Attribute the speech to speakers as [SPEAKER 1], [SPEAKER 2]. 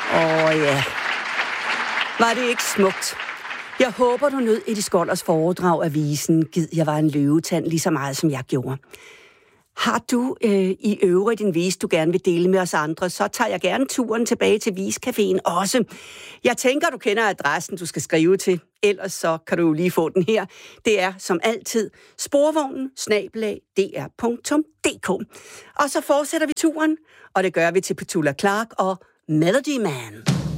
[SPEAKER 1] Ja. Var det ikke smukt? Jeg håber, du nød Eddie Skollers foredrag af visen Gid jeg var en løvetand lige så meget, som jeg gjorde. Har du i øvrigt en vis, du gerne vil dele med os andre, så tager jeg gerne turen tilbage til Viscaféen også. Jeg tænker, du kender adressen, du skal skrive til. Ellers så kan du lige få den her. Det er som altid sporvognen@dr.dk. Og så fortsætter vi turen, og det gør vi til Petula Clark og Melody Man.